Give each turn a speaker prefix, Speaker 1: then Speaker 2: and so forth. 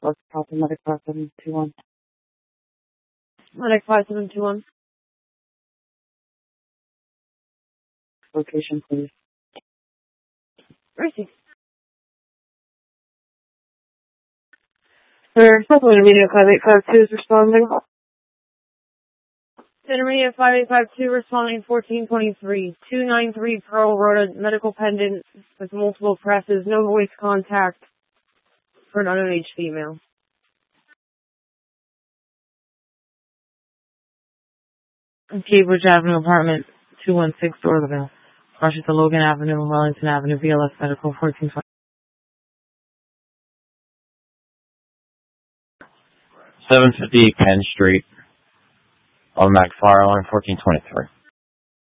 Speaker 1: Or copy Medic 5721.
Speaker 2: Medic 5721.
Speaker 1: Location, please.
Speaker 2: Receive. Intermediate 5852 is responding. Intermediate 5852 responding 1423. 293 Pearl Road, medical pendant with multiple presses, no voice contact for an underage female.
Speaker 3: Cambridge Avenue, apartment 216, Dorleville. Washington Logan Avenue, Wellington Avenue, VLS Medical 1420.
Speaker 4: 750 Penn Street, Automatic Fire Alarm 1423.